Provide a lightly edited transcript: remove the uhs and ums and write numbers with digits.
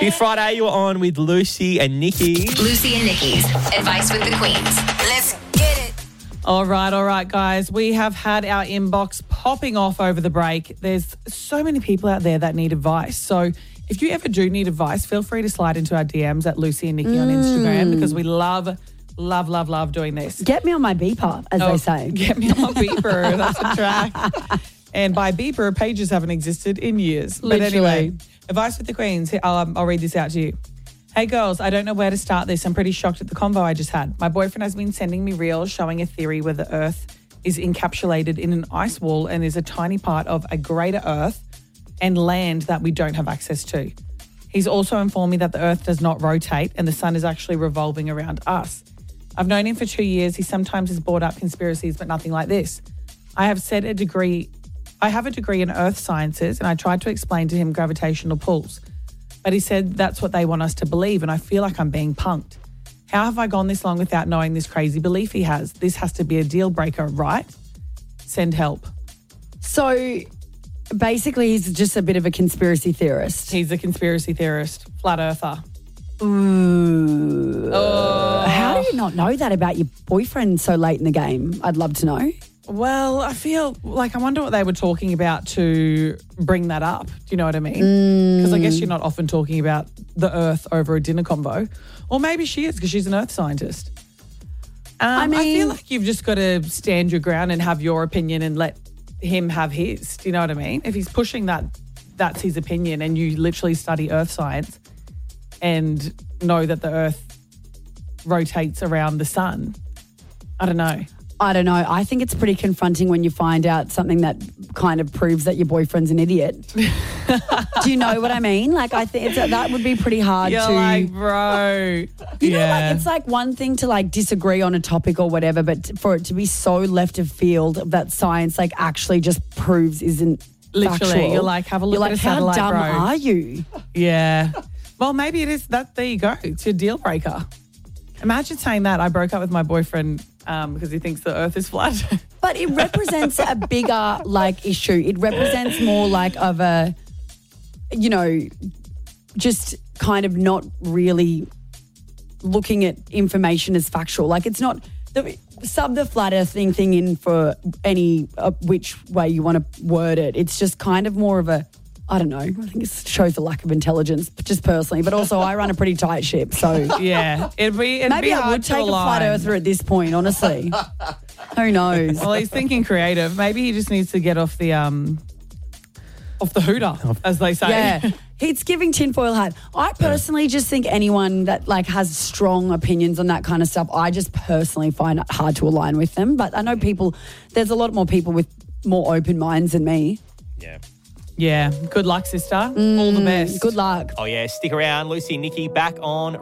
It's Friday, you're on with Lucy and Nikki. Lucy and Nikki's Advice with the Queens. Let's get it. All right, guys. We have had our inbox popping off over the break. There's so many people out there that need advice. So if you ever do need advice, feel free to slide into our DMs at Lucy and Nikki on Instagram because we love doing this. Get me on my beeper, as they say. Get me on my beeper. That's a track. And by beeper, pages haven't existed in years. But anyway, Advice with the Queens. I'll read this out to you. Hey, girls, I don't know where to start this. I'm pretty shocked at the convo I just had. My boyfriend has been sending me reels showing a theory where the Earth is encapsulated in an ice wall and is a tiny part of a greater Earth and land that we don't have access to. He's also informed me that the Earth does not rotate and the sun is actually revolving around us. I've known him for 2 years. He sometimes has brought up conspiracies, but nothing like this. I have a degree in earth sciences and I tried to explain to him gravitational pulls. But he said that's what they want us to believe and I feel like I'm being punked. How have I gone this long without knowing this crazy belief he has? This has to be a deal breaker, right? Send help. So basically he's just a bit of a conspiracy theorist. He's a conspiracy theorist, flat earther. Ooh. How do you not know that about your boyfriend so late in the game? I'd love to know. Well, I feel like I wonder what they were talking about to bring that up. Do you know what I mean? Because I guess you're not often talking about the Earth over a dinner convo. Or maybe she is because she's an Earth scientist. I feel like you've just got to stand your ground and have your opinion and let him have his. Do you know what I mean? If he's pushing that's his opinion and you literally study Earth science and know that the Earth rotates around the sun, I don't know. I think it's pretty confronting when you find out something that kind of proves that your boyfriend's an idiot. Do you know what I mean? Like, I think that would be pretty hard You're to... like, bro. You know, like, it's like one thing to, like, disagree on a topic or whatever, but for it to be so left of field that science, like, actually just proves isn't literally factual. You're like, have a look at a satellite, how dumb bro. are you? Yeah. Well, maybe it is that. There you go. It's your deal breaker. Imagine saying that. I broke up with my boyfriend because he thinks the Earth is flat. But it represents a bigger, like, issue. It represents more like of a, you know, just kind of not really looking at information as factual. Like, it's not sub the flat earth thing in for any which way you want to word it. It's just kind of more of a, I don't know. I think it shows a lack of intelligence, just personally. But also, I run a pretty tight ship, so yeah, it'd be maybe hard I would take a flat earther at this point. Honestly, who knows? Well, he's thinking creative. Maybe he just needs to get off the hooter, as they say. Yeah, it's giving tinfoil hat. I personally just think anyone that like has strong opinions on that kind of stuff, I just personally find it hard to align with them. But I know there's a lot more people with more open minds than me. Yeah. Yeah. Good luck, sister. All the best. Good luck. Oh, yeah. Stick around. Lucy and Nikki back on